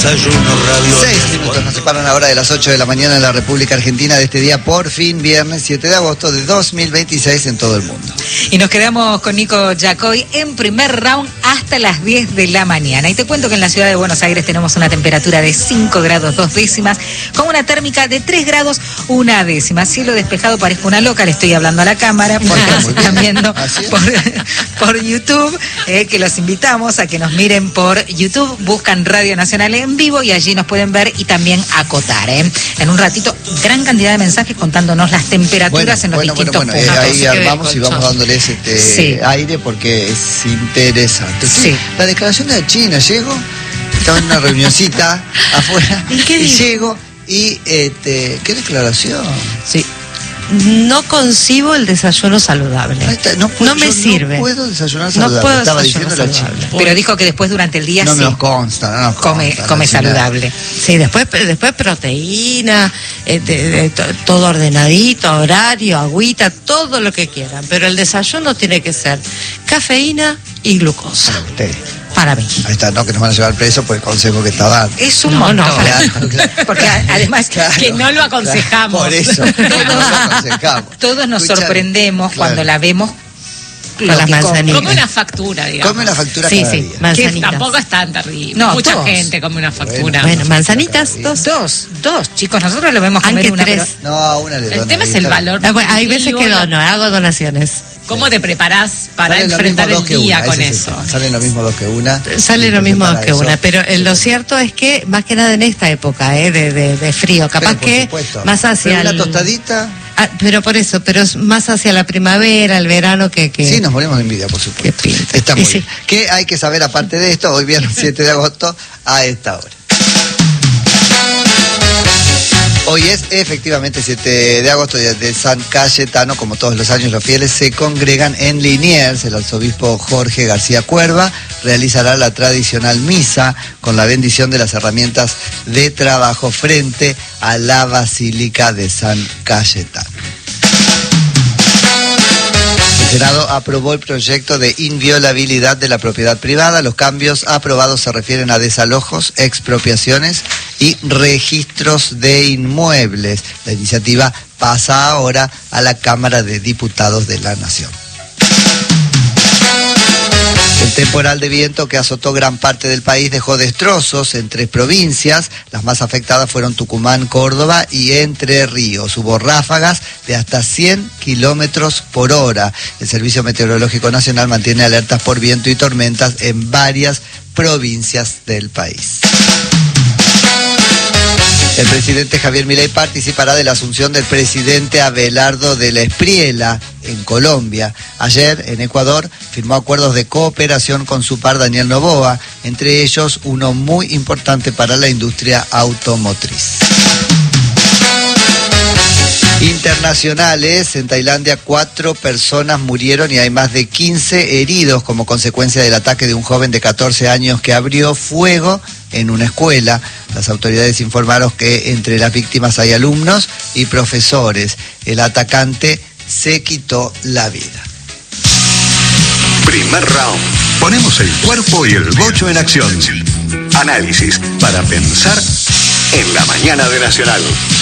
Desayuno radio. 6 minutos nos separan ahora de las 8 de la mañana en la República Argentina de este día, por fin, viernes 7 de agosto de 2026 en todo el mundo. Y nos quedamos con Nico Yacoy en primer round hasta las 10 de la mañana. Y te cuento que en la ciudad de Buenos Aires tenemos una temperatura de 5 grados 2 décimas, con una térmica de 3 grados 1 décima. Cielo despejado, parezco una loca, le estoy hablando a la cámara, porque nos están viendo por YouTube, que los invitamos a que nos miren por YouTube, buscan Radio Nacional en vivo y allí nos pueden ver y también acotar. En un ratito, gran cantidad de mensajes contándonos las temperaturas en los distintos puntos. Ahí armamos y vamos dándoles aire porque es interesante. Sí. La declaración de China, llego, estaba en una reunioncita afuera y llego y ¿qué declaración? Sí. No concibo el desayuno saludable. No me sirve. No puedo desayunar saludable. No puedo Estaba desayunar diciendo saludable. la China. Pero dijo que después durante el día no nos consta, come saludable. Sí, después proteína, todo ordenadito, horario, agüita, todo lo que quieran. Pero el desayuno tiene que ser cafeína y glucosa. Para mí. Ahí está, no, que nos van a llevar preso por el consejo que está dando. Es un montón. Claro. Porque además que no lo aconsejamos. Por eso, no lo aconsejamos. Todos nos sorprendemos cuando la vemos con las manzanitas. Come una factura, digamos. Come una factura cada día. Manzanitas. Que tampoco es tan terrible. No, mucha dos. gente come una factura. Bueno, manzanitas, dos, chicos, nosotros lo vemos comer una. 3. No, a una le dono. El tema es el valor. Hay veces que dono, hago donaciones. ¿Cómo te preparás para enfrentar el día con eso? Salen lo mismo dos que una. Salen lo mismo dos que una, pero lo cierto es que más que nada en esta época de frío, capaz que más hacia una tostadita. Pero por eso, pero es más hacia la primavera, el verano que... Sí, nos morimos de envidia, por supuesto. Está muy bien. ¿Qué hay que saber aparte de esto? Hoy viernes 7 de agosto a esta hora. Hoy es efectivamente 7 de agosto, día de San Cayetano. Como todos los años, los fieles se congregan en Liniers. El arzobispo Jorge García Cuerva realizará la tradicional misa con la bendición de las herramientas de trabajo frente a la Basílica de San Cayetano. El Senado aprobó el proyecto de inviolabilidad de la propiedad privada. Los cambios aprobados se refieren a desalojos, expropiaciones y registros de inmuebles. La iniciativa pasa ahora a la Cámara de Diputados de la Nación. El temporal de viento que azotó gran parte del país dejó destrozos en 3 provincias. Las más afectadas fueron Tucumán, Córdoba y Entre Ríos. Hubo ráfagas de hasta 100 kilómetros por hora. El Servicio Meteorológico Nacional mantiene alertas por viento y tormentas en varias provincias del país. El presidente Javier Milei participará de la asunción del presidente Abelardo de la Espriella en Colombia. Ayer, en Ecuador, firmó acuerdos de cooperación con su par Daniel Noboa, entre ellos uno muy importante para la industria automotriz. Internacionales, en Tailandia 4 personas murieron y hay más de 15 heridos como consecuencia del ataque de un joven de 14 años que abrió fuego en una escuela. Las autoridades informaron que entre las víctimas hay alumnos y profesores. El atacante se quitó la vida. Primer round. Ponemos el cuerpo y el bocho en acción. Análisis para pensar en la mañana de Nacional.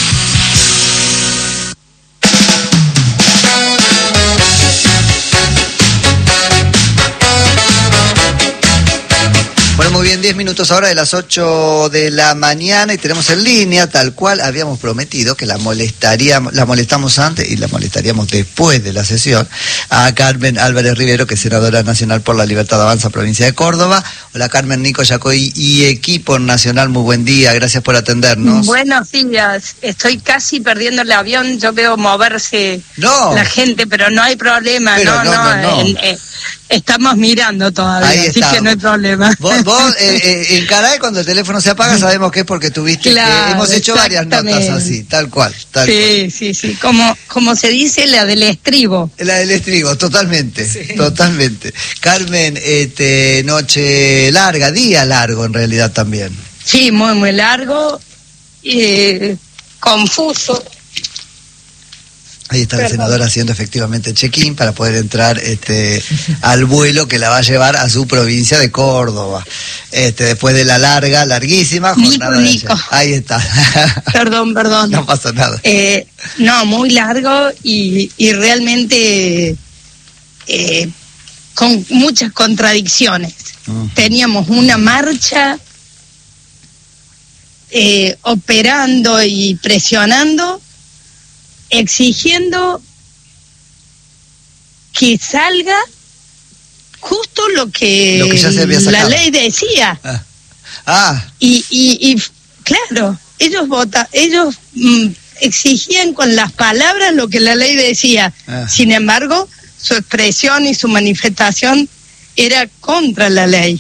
Bueno, muy bien, 10 minutos ahora de las 8 de la mañana y tenemos en línea, tal cual habíamos prometido, que la molestamos antes y la molestaríamos después de la sesión, a Carmen Álvarez Rivero, que es senadora nacional por la Libertad Avanza, provincia de Córdoba. Hola Carmen, Nico Yacoy y equipo nacional, muy buen día, gracias por atendernos. Buenos días, estoy casi perdiendo el avión, yo veo moverse la gente, pero no hay problema, pero no. Estamos mirando todavía, así que no hay problema. Vos encará cuando el teléfono se apaga, sabemos que es porque tuviste hemos hecho varias notas así, tal cual. Sí, como se dice, la del estribo. La del estribo, totalmente. Carmen, noche larga, día largo en realidad también. Sí, muy, muy largo, confuso. Ahí está el senador haciendo efectivamente check-in para poder entrar al vuelo que la va a llevar a su provincia de Córdoba. Después de la larguísima jornada. Nico. Ahí está. Perdón. No pasa nada. No, muy largo y realmente con muchas contradicciones. Teníamos una marcha operando y presionando, exigiendo que salga justo lo que ya se había sacado. La ley decía. Y claro, ellos exigían con las palabras lo que la ley decía. Sin embargo, su expresión y su manifestación era contra la ley.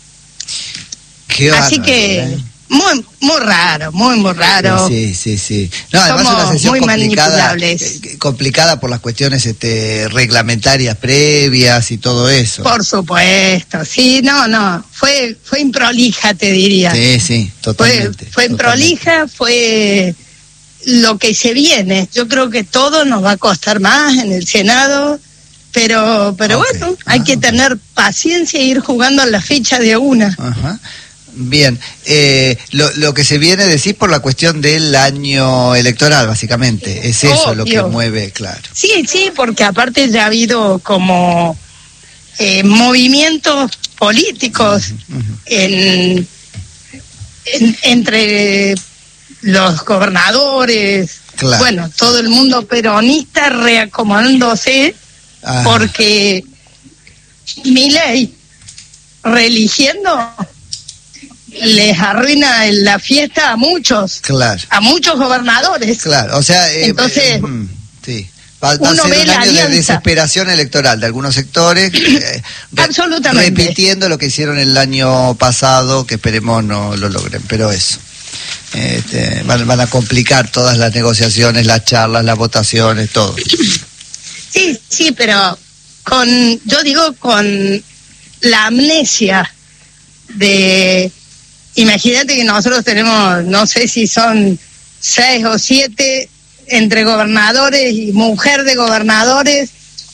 Así que muy raro, muy raro. Sí. No, además somos una sesión muy complicada por las cuestiones reglamentarias previas y todo eso. Por supuesto, sí, no, fue improlija, te diría. Sí, totalmente. Fue improlija, fue lo que se viene. Yo creo que todo nos va a costar más en el Senado, pero bueno, hay que tener paciencia e ir jugando a la ficha de una. Ajá. Bien, lo que se viene, decís, por la cuestión del año electoral, básicamente, es eso lo que mueve, claro. Sí, porque aparte ya ha habido como movimientos políticos entre los gobernadores, claro. Bueno, todo el mundo peronista reacomodándose, porque Milei reeligiendo les arruina la fiesta a muchos, claro, a muchos gobernadores. Claro, o sea, entonces sí, va a ser un año de desesperación electoral de algunos sectores, absolutamente, repitiendo lo que hicieron el año pasado, que esperemos no lo logren, pero eso. Van a complicar todas las negociaciones, las charlas, las votaciones, todo. Sí, pero con la amnesia de... Imagínate que nosotros tenemos, no sé si son 6 o 7 entre gobernadores y mujer de gobernadores,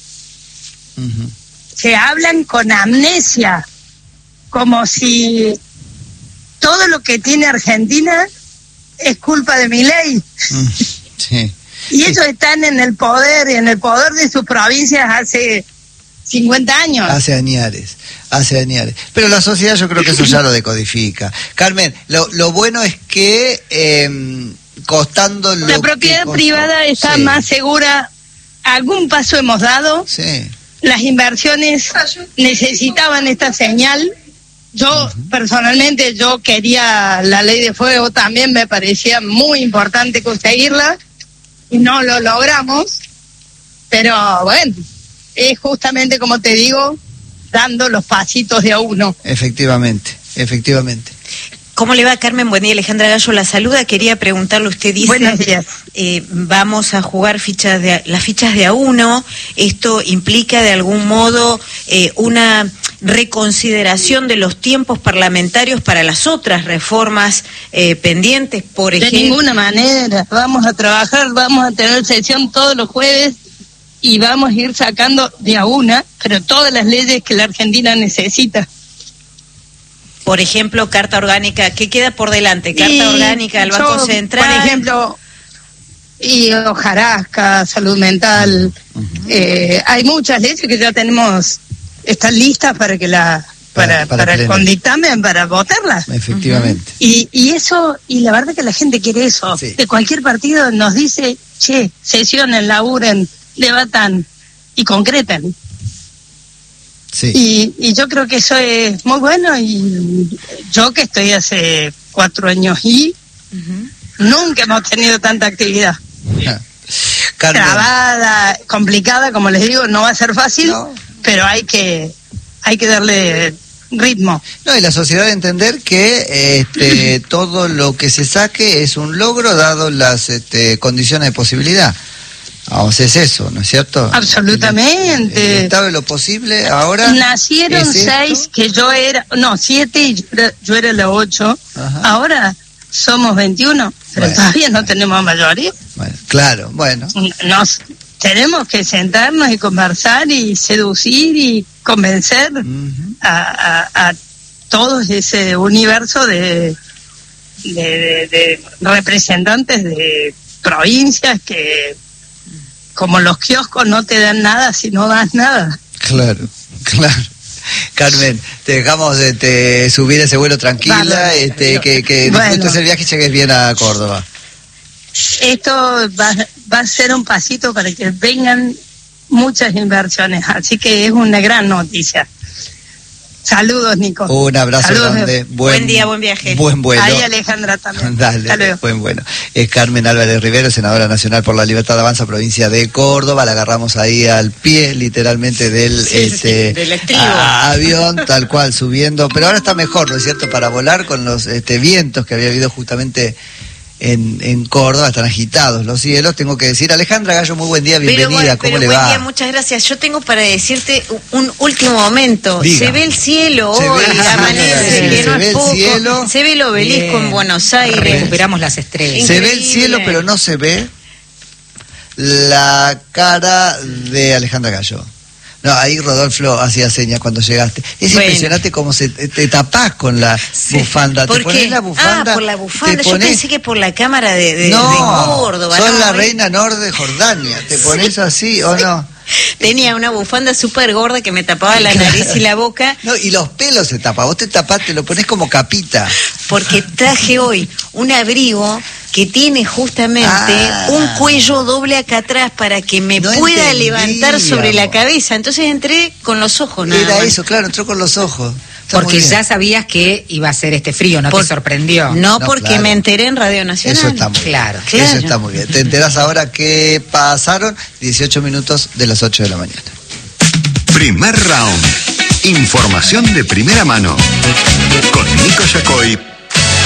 que hablan con amnesia, como si todo lo que tiene Argentina es culpa de Milei. Sí. Y ellos están en el poder de sus provincias hace 50 años. Hace añares. Pero la sociedad, yo creo que eso ya lo decodifica. Carmen, lo bueno es que costando lo la propiedad privada está más segura. Algún paso hemos dado. Sí. Las inversiones necesitaban esta señal. Yo personalmente quería la ley de fuego, también me parecía muy importante conseguirla y no lo logramos. Pero bueno, es justamente como te digo, dando los pasitos de a uno. Efectivamente. ¿Cómo le va, Carmen? Buen día, Alejandra Gallo la saluda. Quería preguntarle, usted dice... Buenos días. Vamos a jugar las fichas de a uno. ¿Esto implica de algún modo una reconsideración de los tiempos parlamentarios para las otras reformas pendientes, por ejemplo? De ninguna manera. Vamos a trabajar, vamos a tener sesión todos los jueves y vamos a ir sacando de a una, pero todas las leyes que la Argentina necesita. Por ejemplo, Carta Orgánica, ¿qué queda por delante? Carta Orgánica del Banco Central. Por ejemplo, y hojarasca, salud mental. Hay muchas leyes que ya tenemos, están listas para que para con dictamen, para votarlas. Efectivamente. Y eso, y la verdad que la gente quiere eso. Sí. De cualquier partido nos dice, sesionen, laburen, debatan y concretan. Sí. Y yo creo que eso es muy bueno, y yo que estoy hace 4 años nunca hemos tenido tanta actividad. Trabada, complicada, como les digo, no va a ser fácil, pero hay que darle ritmo. No, y la sociedad de entender que todo lo que se saque es un logro dado las condiciones de posibilidad. O sea, es eso, ¿no es cierto? Absolutamente. El Estado de lo posible ahora. Nacieron 6, que yo era, 7 y yo era la 8. Ajá. Ahora somos 21, pero todavía no tenemos mayoría. Bueno, claro, bueno. No, tenemos que sentarnos y conversar y seducir y convencer a todo ese universo de representantes de provincias que, como los kioscos, no te dan nada si no das nada. Claro. Carmen, te dejamos de subir ese vuelo tranquila, que disfrutes el viaje y llegues bien a Córdoba. Esto va a ser un pasito para que vengan muchas inversiones, así que es una gran noticia. Saludos, Nico. Un abrazo grande. Buen día, buen viaje. Buen vuelo. Ahí Alejandra también. Dale, buen vuelo. Es Carmen Álvarez Rivero, senadora nacional por la Libertad de Avanza, provincia de Córdoba. La agarramos ahí al pie, literalmente, del avión, tal cual, subiendo. Pero ahora está mejor, ¿no es cierto?, para volar con los vientos que había habido justamente en Córdoba. Están agitados los cielos. Tengo que decir, Alejandra Gallo, muy buen día, bienvenida. ¿Cómo le va? Buen día, muchas gracias. Yo tengo para decirte un último momento. Diga. Se ve el cielo hoy, amanece, que no es poco. Cielo. Se ve el obelisco en Buenos Aires. Recuperamos las estrellas. Se ve el cielo, pero no se ve la cara de Alejandra Gallo. No, ahí Rodolfo hacía señas cuando llegaste. Es impresionante cómo te tapás con la bufanda. ¿Por ¿Te ponés qué? la bufanda? Por la bufanda. Yo pensé que por la cámara de Córdoba. Sos la reina Nor de Jordania. ¿Te pones así o no? Tenía una bufanda súper gorda que me tapaba la nariz y la boca. No, y los pelos se tapan. Vos te tapás, te lo ponés como capita. Porque traje hoy un abrigo que tiene justamente un cuello doble acá atrás para que me pueda levantar sobre la cabeza. Entonces entré con los ojos, nada Era más. eso, claro, entró con los ojos. Porque ya sabías que iba a ser este frío, ¿no te sorprendió? No, porque me enteré en Radio Nacional. Eso está muy bien. Claro. Eso está muy bien. Te enterás ahora que pasaron 18 minutos de las 8 de la mañana. Primer round. Información de primera mano. Con Nico Yacoy